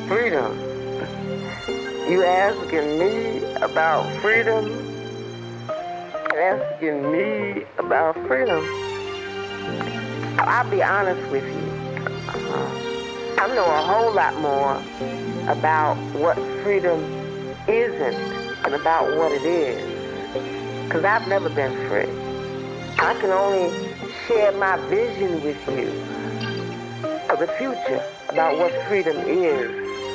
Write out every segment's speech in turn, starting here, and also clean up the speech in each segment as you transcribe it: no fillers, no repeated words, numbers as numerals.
freedom. You asking me about freedom? Asking me about freedom? I'll be honest with you. I know a whole lot more about what freedom isn't and about what it is. Because I've never been free. I can only share my vision with you of the future about what freedom is.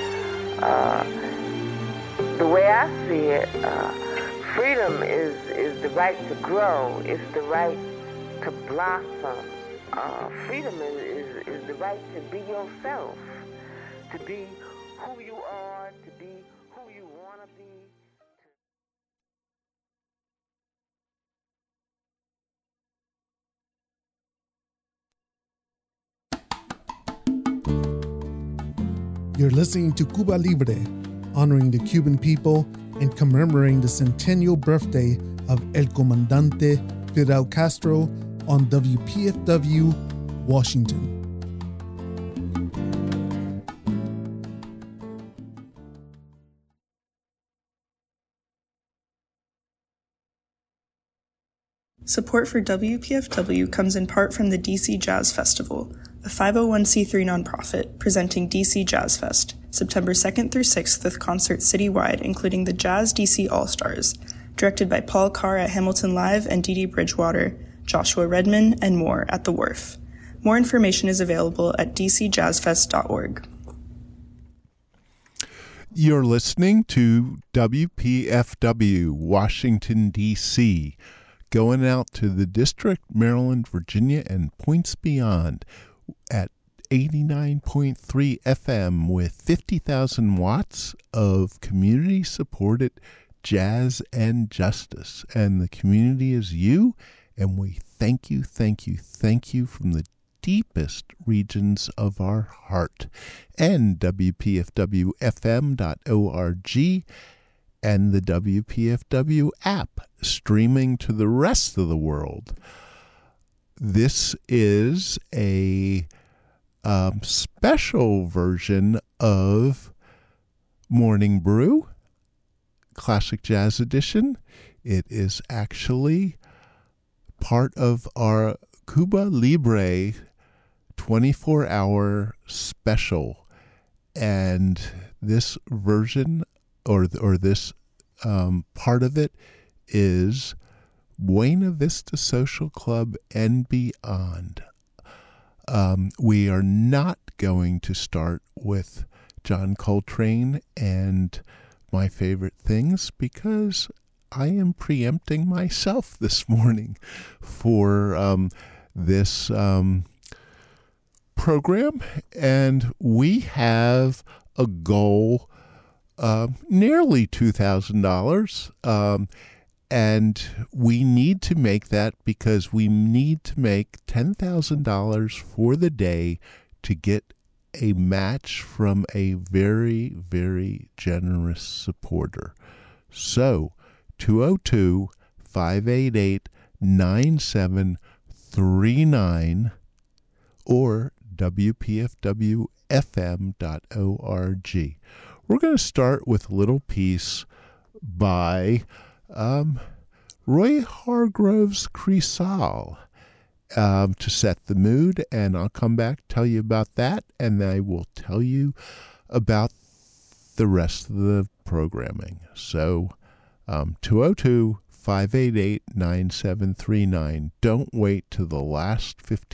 The way I see it, freedom is the right to grow. It's the right to blossom. Freedom is the right to be yourself, to be who you are, to be who you want to be. You're listening to Cuba Libre, honoring the Cuban people and commemorating the centennial birthday of El Comandante Fidel Castro on WPFW, Washington. Support for WPFW comes in part from the DC Jazz Festival, a 501c3 nonprofit presenting DC Jazz Fest, September 2nd through 6th with concerts citywide, including the Jazz DC All-Stars, directed by Paul Carr at Hamilton Live and Dee Dee Bridgewater, Joshua Redman, and more at The Wharf. More information is available at dcjazzfest.org. You're listening to WPFW, Washington, D.C., going out to the District, Maryland, Virginia, and points beyond at 89.3 FM with 50,000 watts of community-supported jazz and justice. And the community is you, and we thank you from the deepest regions of our heart. And WPFWFM.org and the WPFW app streaming to the rest of the world. This is a special version of Morning Brew, Classic Jazz Edition. It is actually part of our Cuba Libre 24-hour special. And this version, or this part of it, is Buena Vista Social Club and beyond. We are not going to start with John Coltrane and My Favorite Things because I am preempting myself this morning for this program, and we have a goal nearly $2,000, and we need to make that because we need to make $10,000 for the day to get a match from a very, very generous supporter. So 202-588-9739 or WPFWFM.org. We're going to start with a little piece by Roy Hargroves Crisal to set the mood, and I'll come back, tell you about that, and I will tell you about the rest of the programming. So 202-588-9739. Don't wait to the last 15